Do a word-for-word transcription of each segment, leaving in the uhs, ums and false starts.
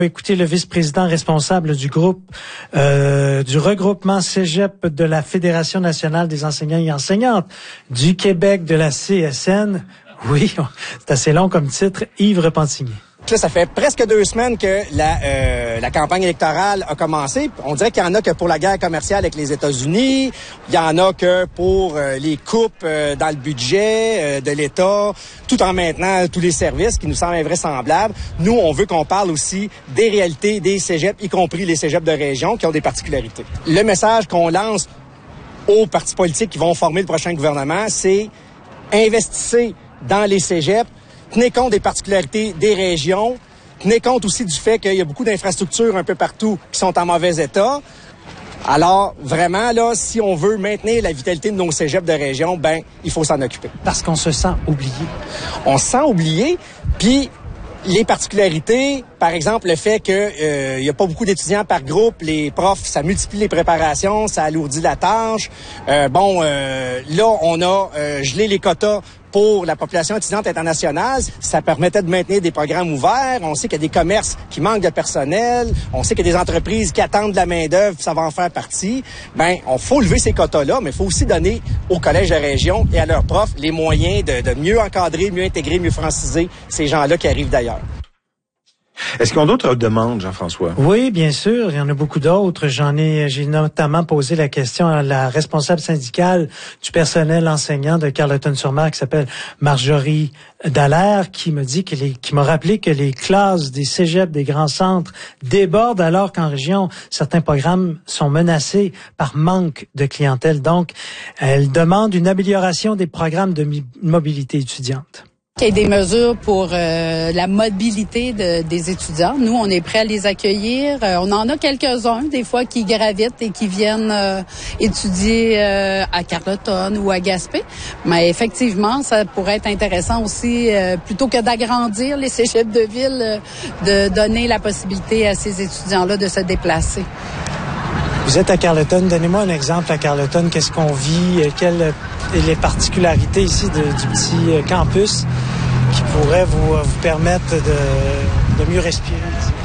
Écoutez, le vice-président responsable du groupe, euh, du regroupement Cégep de la Fédération nationale des enseignants et enseignantes du Québec de la C S N. Oui, c'est assez long comme titre, Yves Repentigny. Là, ça fait presque deux semaines que la, euh, la campagne électorale a commencé. On dirait qu'il y en a que pour la guerre commerciale avec les États-Unis, il y en a que pour euh, les coupes euh, dans le budget euh, de l'État, tout en maintenant tous les services qui nous semblent invraisemblables. Nous, on veut qu'on parle aussi des réalités des cégeps, y compris les cégeps de région qui ont des particularités. Le message qu'on lance aux partis politiques qui vont former le prochain gouvernement, c'est investissez dans les cégeps. Tenez compte des particularités des régions. Tenez compte aussi du fait qu'il y a beaucoup d'infrastructures un peu partout qui sont en mauvais état. Alors, vraiment, là, si on veut maintenir la vitalité de nos cégeps de région, ben, il faut s'en occuper. Parce qu'on se sent oublié. On se sent oublié, puis les particularités, par exemple, le fait que euh, il y a pas beaucoup d'étudiants par groupe, les profs, ça multiplie les préparations, ça alourdit la tâche. Euh, bon, euh, là, on a euh, gelé les quotas pour la population étudiante internationale. Ça permettait de maintenir des programmes ouverts. On sait qu'il y a des commerces qui manquent de personnel. On sait qu'il y a des entreprises qui attendent de la main-d'œuvre, ça va en faire partie. Ben, on faut lever ces quotas-là, mais il faut aussi donner aux collèges de région et à leurs profs les moyens de, de mieux encadrer, mieux intégrer, mieux franciser ces gens-là qui arrivent d'ailleurs. Est-ce qu'ils ont d'autres demandes, Jean-François? Oui, bien sûr. Il y en a beaucoup d'autres. J'en ai, j'ai notamment posé la question à la responsable syndicale du personnel enseignant de Carleton-sur-Mer qui s'appelle Marjorie Dallaire, qui me dit que les, qui m'a rappelé que les classes des cégeps des grands centres débordent alors qu'en région, certains programmes sont menacés par manque de clientèle. Donc, elle demande une amélioration des programmes de mi- mobilité étudiante. Qu'il y ait des mesures pour euh, la mobilité de, des étudiants. Nous, on est prêts à les accueillir. Euh, on en a quelques-uns, des fois, qui gravitent et qui viennent euh, étudier euh, à Carleton ou à Gaspé. Mais effectivement, ça pourrait être intéressant aussi, euh, plutôt que d'agrandir les cégeps de ville, euh, de donner la possibilité à ces étudiants-là de se déplacer. Vous êtes à Carleton. Donnez-moi un exemple à Carleton. Qu'est-ce qu'on vit? Quelles sont les particularités ici de, du petit campus qui pourraient vous, vous permettre de, de mieux respirer?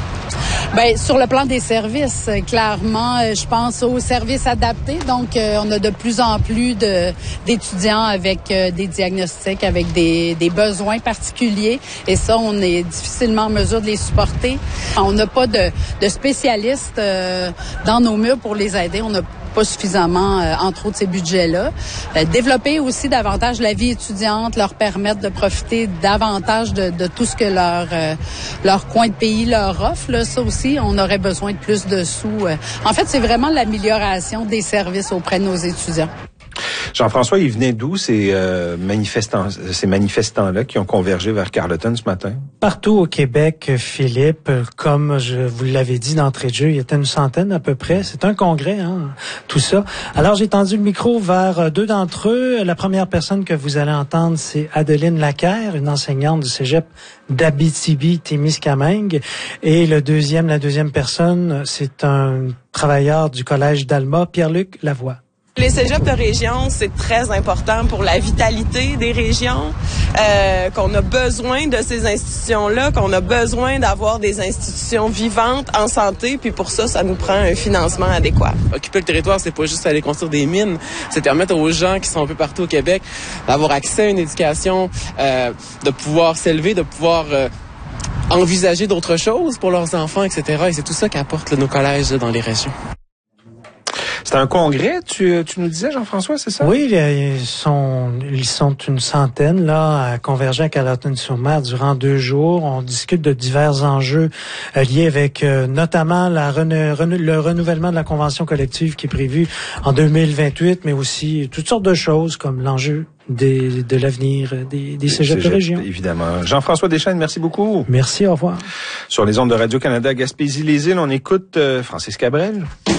Bien, sur le plan des services, clairement, je pense aux services adaptés. Donc, euh, on a de plus en plus de, d'étudiants avec euh, des diagnostics, avec des, des besoins particuliers. Et ça, on est difficilement en mesure de les supporter. On n'a pas de, de spécialistes euh, dans nos murs pour les aider. On n'a pas suffisamment, euh, entre autres, ces budgets-là. Euh, développer aussi davantage la vie étudiante, leur permettre de profiter davantage de, de tout ce que leur euh, leur coin de pays leur offre. Là, ça aussi, on aurait besoin de plus de sous. En fait, c'est vraiment l'amélioration des services auprès de nos étudiants. Jean-François, ils venaient d'où ces euh, manifestants, ces manifestants-là qui ont convergé vers Carleton ce matin? Partout au Québec, Philippe, comme je vous l'avais dit d'entrée de jeu, il y était une centaine à peu près. C'est un congrès, hein, tout ça. Alors, j'ai tendu le micro vers deux d'entre eux. La première personne que vous allez entendre, c'est Adeline Lacaire, une enseignante du cégep d'Abitibi-Témiscamingue. Et le deuxième, la deuxième personne, c'est un travailleur du collège d'Alma, Pierre-Luc Lavoie. Les cégeps de région, c'est très important pour la vitalité des régions, euh, qu'on a besoin de ces institutions-là, qu'on a besoin d'avoir des institutions vivantes en santé, puis pour ça, ça nous prend un financement adéquat. Occuper le territoire, c'est pas juste aller construire des mines, c'est permettre aux gens qui sont un peu partout au Québec d'avoir accès à une éducation, euh, de pouvoir s'élever, de pouvoir euh, envisager d'autres choses pour leurs enfants, et cetera. Et c'est tout ça qu'apportent là, nos collèges là, dans les régions. C'est un congrès, tu, tu nous disais, Jean-François, c'est ça? Oui, ils sont, ils sont une centaine là à converger à Carleton-sur-Mer durant deux jours. On discute de divers enjeux euh, liés avec euh, notamment la renou- renou- le renouvellement de la convention collective qui est prévue en deux mille vingt-huit, mais aussi toutes sortes de choses comme l'enjeu des, de l'avenir des, des cégeps de région. Évidemment. Jean-François Deschênes, merci beaucoup. Merci, au revoir. Sur les ondes de Radio-Canada Gaspésie-Les-Îles, on écoute euh, Francis Cabrel.